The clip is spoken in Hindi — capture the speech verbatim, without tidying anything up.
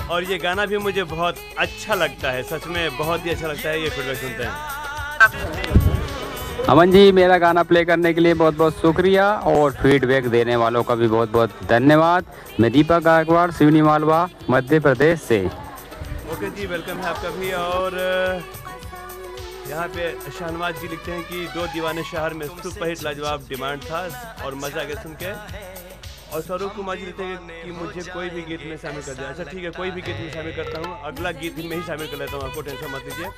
और ये गाना भी मुझे बहुत अच्छा लगता है, सच में बहुत ही अच्छा लगता है ये फीडबैक सुनते हैं। अमन जी, मेरा गाना प्ले करने के लिए बहुत बहुत शुक्रिया और फीडबैक देने वालों का भी बहुत बहुत धन्यवाद। मैं दीपक गायकवाड़, सिवनी मालवा, मध्य प्रदेश से। ओके जी, वेलकम है आपका भी। और यहाँ पे शाहनवाज जी लिखते हैं कि दो दीवाने शहर में सुपरहिट लाजवाब डिमांड था और मजा आ गया सुन के। और स्वरूप कुमार जी लिखते हैं कि मुझे कोई भी गीत में शामिल कर दिया। अच्छा ठीक है, कोई भी गीत में शामिल करता हूँ, अगला गीत में ही शामिल कर लेता हूँ, आपको टेंशन मत लीजिए।